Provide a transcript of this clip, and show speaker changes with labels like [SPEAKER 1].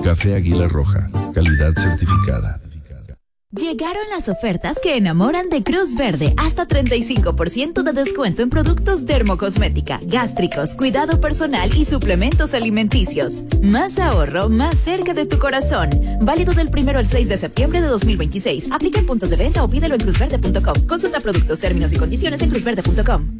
[SPEAKER 1] Café Águila Roja, calidad certificada.
[SPEAKER 2] Llegaron las ofertas que enamoran de Cruz Verde. Hasta 35% de descuento en productos dermocosmética, gástricos, cuidado personal y suplementos alimenticios. Más ahorro, más cerca de tu corazón. Válido del 1 al 6 de septiembre de 2026. Aplica en puntos de venta o pídelo en cruzverde.com. Consulta productos, términos y condiciones en cruzverde.com.